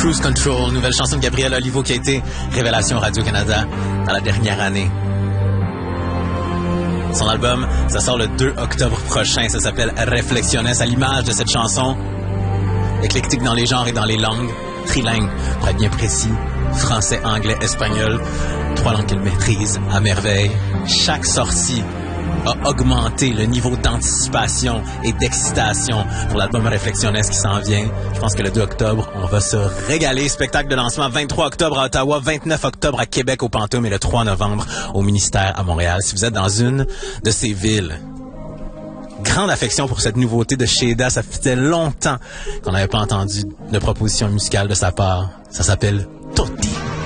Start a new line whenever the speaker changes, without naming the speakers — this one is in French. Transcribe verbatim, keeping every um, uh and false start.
Cruise Control, nouvelle chanson de Gabriel Olivo qui a été révélation Radio-Canada dans la dernière année. Son album, ça sort le deux octobre prochain, ça s'appelle Reflexiones, à l'image de cette chanson. Éclectique dans les genres et dans les langues, trilingue, pour être bien précis, français, anglais, espagnol, trois langues qu'il maîtrise à merveille. Chaque sortie a augmenté le niveau d'anticipation et d'excitation pour l'album Reflexiones qui s'en vient. Je pense que le deux octobre, on va se régaler. Spectacle de lancement vingt-trois octobre à Ottawa, vingt-neuf octobre à Québec au Pantoum et le trois novembre au Ministère à Montréal. Si vous êtes dans une de ces villes, grande affection pour cette nouveauté de Sheda. Ça faisait longtemps qu'on n'avait pas entendu de proposition musicale de sa part. Ça s'appelle